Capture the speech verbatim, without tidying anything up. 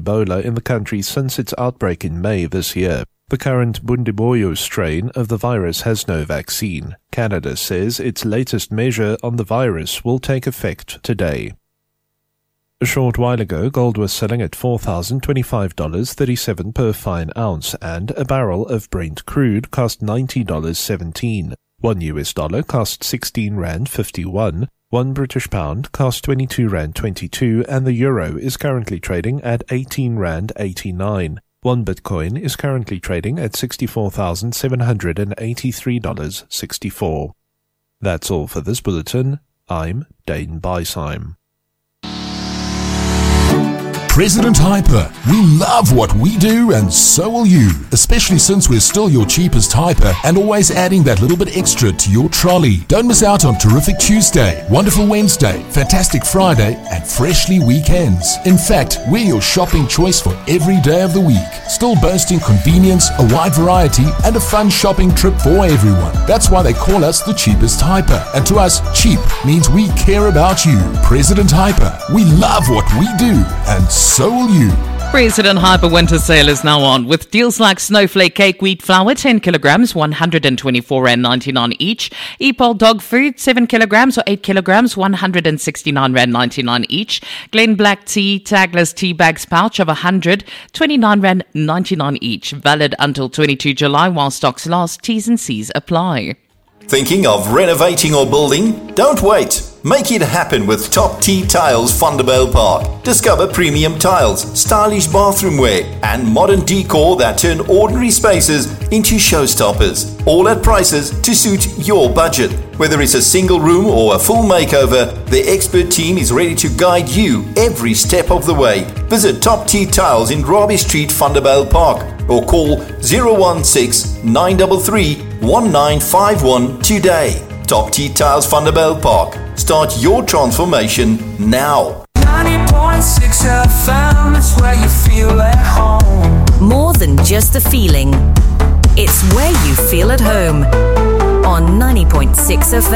Ebola in the country since its outbreak in May this year. The current Bundibugyo strain of the virus has no vaccine. Canada says its latest measure on the virus will take effect today. A short while ago, gold was selling at four thousand twenty-five dollars and thirty-seven cents per fine ounce, and a barrel of Brent crude cost ninety dollars and seventeen cents. One U S dollar cost sixteen rand fifty-one, one British pound cost twenty-two rand twenty-two, and the euro is currently trading at eighteen rand eighty-nine. One Bitcoin is currently trading at sixty-four thousand seven hundred eighty-three dollars and sixty-four cents. That's all for this bulletin. I'm Dane Beisheim. President Hyper, we love what we do and so will you, especially since we're still your cheapest hyper and always adding that little bit extra to your trolley. Don't miss out on Terrific Tuesday, Wonderful Wednesday, Fantastic Friday and Freshly Weekends. In fact, we're your shopping choice for every day of the week, still boasting convenience, a wide variety and a fun shopping trip for everyone. That's why they call us the cheapest hyper, and to us, cheap means we care about you. President Hyper, we love what we do and so will you. President Hyper Winter Sale is now on with deals like Snowflake Cake Wheat Flour ten kilograms, one hundred twenty-four rand ninety-nine each. Epol Dog Food seven kilograms or eight kilograms, one hundred sixty-nine rand ninety-nine each. Glen Black Tea Tagless Tea Bags Pouch of one hundred, twenty-nine rand ninety-nine each. Valid until twenty-second of July while stocks last. T's and C's apply. Thinking of renovating or building? Don't wait. Make it happen with Top T Tiles Vanderbijl Park. Discover premium tiles, stylish bathroom wear, and modern decor that turn ordinary spaces into showstoppers. All at prices to suit your budget. Whether it's a single room or a full makeover, the expert team is ready to guide you every step of the way. Visit Top T Tiles in Robbie Street, Vanderbijl Park, or call zero one six, nine three three, one nine five one today. Top T Tiles Vanderbijl Park. Start your transformation now. ninety point six F M, it's where you feel at home. More than just a feeling, it's where you feel at home on ninety point six F M.